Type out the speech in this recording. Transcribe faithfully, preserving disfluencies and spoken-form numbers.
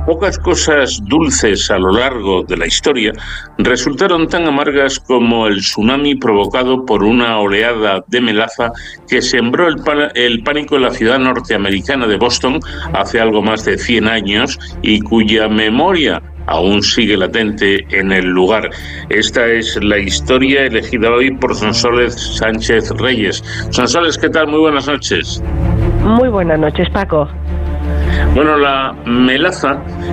Pocas cosas dulces a lo largo de la historia resultaron tan amargas como el tsunami provocado por una oleada de melaza que sembró el, el pánico en la ciudad norteamericana de Boston hace algo más de cien años y cuya memoria aún sigue latente en el lugar. Esta es la historia elegida hoy por Sonsoles Sánchez Reyes. Sonsoles, ¿qué tal? Muy buenas noches. Muy buenas noches, Paco. Bueno, la melaza